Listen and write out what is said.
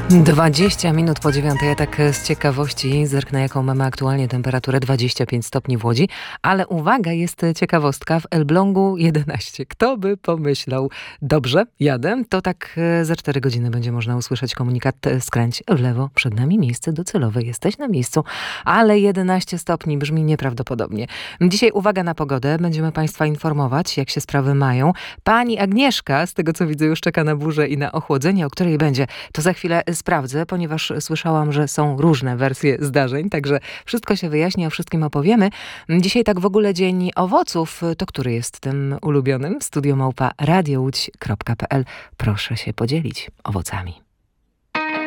20 minut po 9. Ja tak z ciekawości zerknę, jaką mamy aktualnie temperaturę. 25 stopni w Łodzi. Ale uwaga, jest ciekawostka. W Elblągu 11. Kto by pomyślał? Dobrze, jadę. To tak za 4 godziny będzie można usłyszeć komunikat: skręć w lewo, przed nami miejsce docelowe. Jesteś na miejscu. Ale 11 stopni brzmi nieprawdopodobnie. Dzisiaj uwaga na pogodę. Będziemy Państwa informować, jak się sprawy mają. Pani Agnieszka, z tego co widzę, już czeka na burzę i na ochłodzenie. O której będzie, to za chwilę sprawdzę, ponieważ słyszałam, że są różne wersje zdarzeń, także wszystko się wyjaśni, o wszystkim opowiemy. Dzisiaj tak w ogóle dzień owoców. To który jest tym ulubionym? Studio@radiołódź.pl. Proszę się podzielić owocami.